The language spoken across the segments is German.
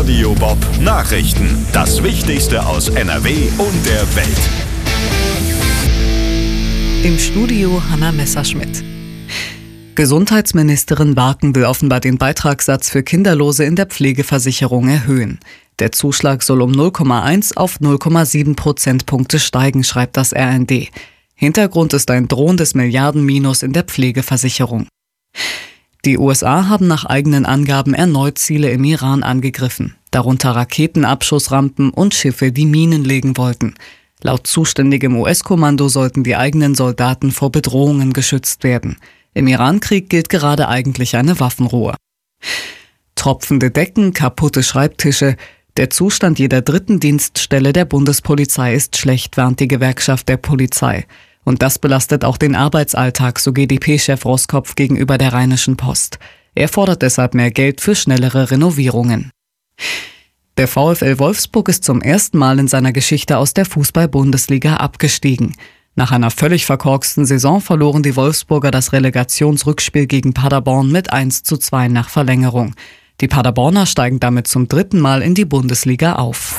Radio Bob Nachrichten. Das Wichtigste aus NRW und der Welt. Im Studio Hanna Messerschmidt. Gesundheitsministerin Warken will offenbar den Beitragssatz für Kinderlose in der Pflegeversicherung erhöhen. Der Zuschlag soll um 0,1 auf 0,7 Prozentpunkte steigen, schreibt das RND. Hintergrund ist ein drohendes Milliardenminus in der Pflegeversicherung. Die USA haben nach eigenen Angaben erneut Ziele im Iran angegriffen, darunter Raketenabschussrampen und Schiffe, die Minen legen wollten. Laut zuständigem US-Kommando sollten die eigenen Soldaten vor Bedrohungen geschützt werden. Im Iran-Krieg gilt gerade eigentlich eine Waffenruhe. Tropfende Decken, kaputte Schreibtische. Der Zustand jeder dritten Dienststelle der Bundespolizei ist schlecht, warnt die Gewerkschaft der Polizei. Und das belastet auch den Arbeitsalltag, so GdP-Chef Roskopf gegenüber der Rheinischen Post. Er fordert deshalb mehr Geld für schnellere Renovierungen. Der VfL Wolfsburg ist zum ersten Mal in seiner Geschichte aus der Fußball-Bundesliga abgestiegen. Nach einer völlig verkorksten Saison verloren die Wolfsburger das Relegationsrückspiel gegen Paderborn mit 1:2 nach Verlängerung. Die Paderborner steigen damit zum dritten Mal in die Bundesliga auf.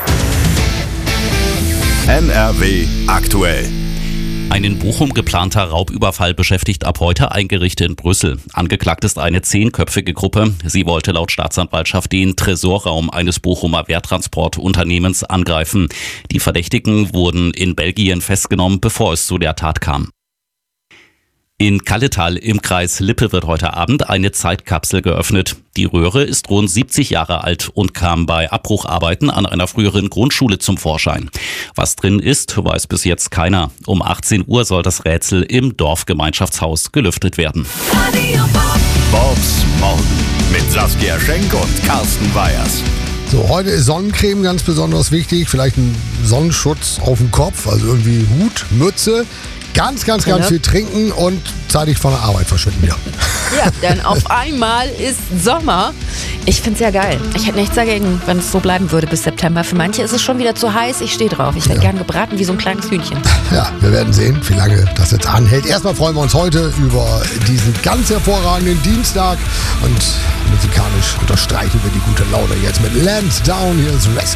NRW aktuell. Ein in Bochum geplanter Raubüberfall beschäftigt ab heute ein Gericht in Brüssel. Angeklagt ist eine 10-köpfige Gruppe. Sie wollte laut Staatsanwaltschaft den Tresorraum eines Bochumer Werttransportunternehmens angreifen. Die Verdächtigen wurden in Belgien festgenommen, bevor es zu der Tat kam. In Kalletal im Kreis Lippe wird heute Abend eine Zeitkapsel geöffnet. Die Röhre ist rund 70 Jahre alt und kam bei Abbrucharbeiten an einer früheren Grundschule zum Vorschein. Was drin ist, weiß bis jetzt keiner. Um 18 Uhr soll das Rätsel im Dorfgemeinschaftshaus gelüftet werden. Bobs Morgen mit Saskia Schenk und Carsten Weyers. So, heute ist Sonnencreme ganz besonders wichtig. Vielleicht ein Sonnenschutz auf dem Kopf, also irgendwie Hut, Mütze. Ganz viel trinken und zeitig von der Arbeit verschwinden wieder. Ja, denn auf einmal ist Sommer. Ich find's ja geil. Ich hätte nichts dagegen, wenn es so bleiben würde bis September. Für manche ist es schon wieder zu heiß. Ich stehe drauf. Ich werde gern gebraten wie so ein kleines Hühnchen. Ja, wir werden sehen, wie lange das jetzt anhält. Erstmal freuen wir uns heute über diesen ganz hervorragenden Dienstag. Und musikalisch unterstreichen wir die gute Laune jetzt mit Lance Down. Hier ist Rescue.